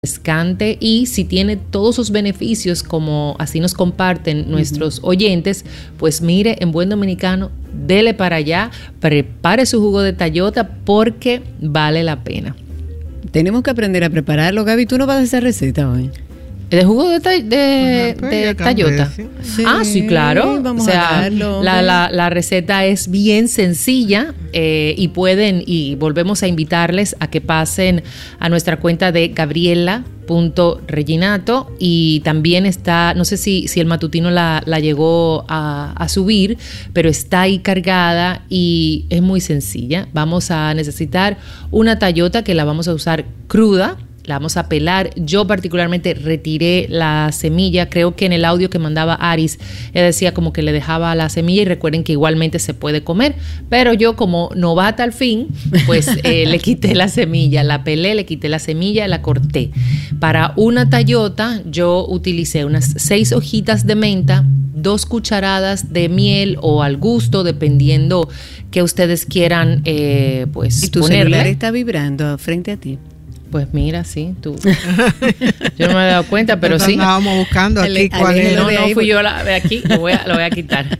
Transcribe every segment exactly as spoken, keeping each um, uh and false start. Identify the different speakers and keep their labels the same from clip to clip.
Speaker 1: refrescante, y si tiene todos sus beneficios como así nos comparten nuestros uh-huh. oyentes, pues mire, en buen dominicano, dele para allá, prepare su jugo de tallota porque vale la pena.
Speaker 2: Tenemos que aprender a prepararlo. Gaby, ¿tú no vas a esa receta hoy?
Speaker 1: ¿De jugo de, ta- de, uh-huh, de tallota? Sí. Sí, ah, sí, claro. Vamos o sea, a darlo. La, la, la receta es bien sencilla eh, y pueden, y volvemos a invitarles a que pasen a nuestra cuenta de Gabriela punto Reginato, y también está, no sé si, si el matutino la, la llegó a, a subir, pero está ahí cargada y es muy sencilla. Vamos a necesitar una tallota que la vamos a usar cruda. La vamos a pelar. Yo particularmente retiré la semilla. Creo que en el audio que mandaba Aris, ella decía como que le dejaba la semilla, y recuerden que igualmente se puede comer, pero yo como novata al fin, pues eh, le quité la semilla, la pelé, le quité la semilla, la corté. Para una tallota yo utilicé unas seis hojitas de menta, dos cucharadas de miel o al gusto, dependiendo que ustedes quieran eh, pues
Speaker 2: ¿Y tu
Speaker 1: ponerle.
Speaker 2: celular está vibrando frente a ti?
Speaker 1: Pues mira, sí, tú. Yo no me he dado cuenta, pero
Speaker 3: Entonces
Speaker 1: sí.
Speaker 3: Estábamos buscando aquí cuál es.
Speaker 1: No, no fui yo la de aquí, lo voy a, lo voy a quitar.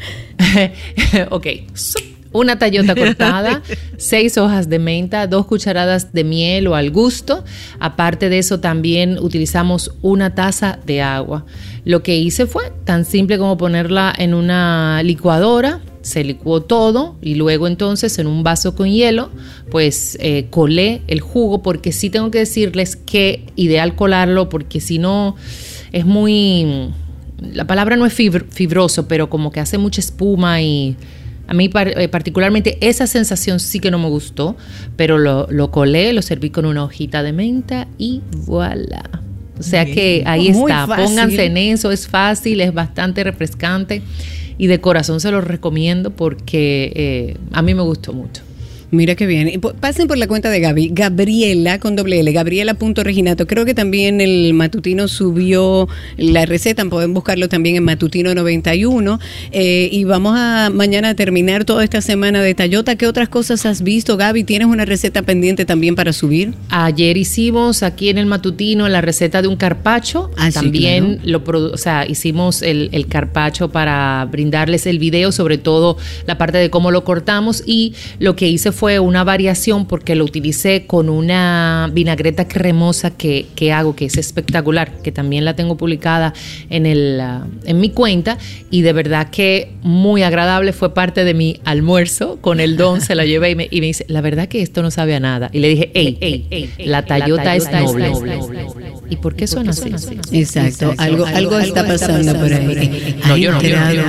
Speaker 1: Ok. Una tallota cortada, seis hojas de menta, dos cucharadas de miel o al gusto. Aparte de eso, también utilizamos una taza de agua. Lo que hice fue tan simple como ponerla en una licuadora. Se licuó todo y luego entonces en un vaso con hielo pues eh, colé el jugo, porque sí tengo que decirles que ideal colarlo, porque si no es muy, la palabra no es fibr- fibroso, pero como que hace mucha espuma, y a mí par- eh, particularmente esa sensación sí que no me gustó, pero lo, lo colé, lo serví con una hojita de menta y voilà. O sea que ahí
Speaker 2: Muy
Speaker 1: está,
Speaker 2: fácil.
Speaker 1: Pónganse en eso, es fácil, es bastante refrescante. Y de corazón se los recomiendo porque eh, a mí me gustó mucho.
Speaker 2: Mira qué bien. Pasen por la cuenta de Gaby, Gabriela con doble L, Gabriela punto Reginato. Creo que también el matutino subió la receta, pueden buscarlo también en Matutino noventa y uno. Eh, y vamos a mañana a terminar toda esta semana de tallota. ¿Qué otras cosas has visto, Gaby? ¿Tienes una receta pendiente también para subir?
Speaker 1: Ayer hicimos aquí en el matutino la receta de un carpaccio.
Speaker 2: Ah,
Speaker 1: también
Speaker 2: sí, claro.
Speaker 1: lo produ- o sea, hicimos el, el carpaccio para brindarles el video, sobre todo la parte de cómo lo cortamos, y lo que hice fue una variación porque lo utilicé con una vinagreta cremosa que, que hago, que es espectacular, que también la tengo publicada en, el, uh, en mi cuenta, y de verdad que muy agradable. Fue parte de mi almuerzo con el don, se la llevé y me, y me dice, la verdad que esto no sabe a nada. Y le dije, ey, ey, ey, la tallota es noble. ¿Y por qué suena así?
Speaker 2: Exacto, algo, algo, algo está pasando por ahí.
Speaker 1: No, yo no.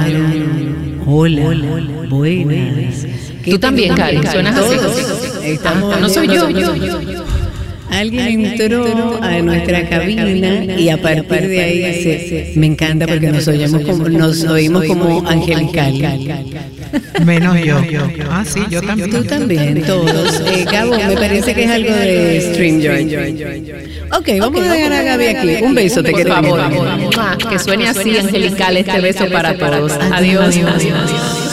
Speaker 2: Hola, hola, buenas.
Speaker 1: Tú también, Cari, suenas así.
Speaker 2: Estamos,
Speaker 1: no soy yo, yo,
Speaker 2: yo. Alguien entró a nuestra cabina y a partir de ahí se, me encanta porque nos oímos como, nos oímos como angelical.
Speaker 3: Menos yo. Ah, sí, yo también.
Speaker 2: Tú también, todos. Eh, Gabo, me parece que es algo de StreamYard. Ok, vamos a dejar a Gaby aquí. Un beso, te queremos.
Speaker 1: Por favor, que suene así angelical este beso para todos. Adiós.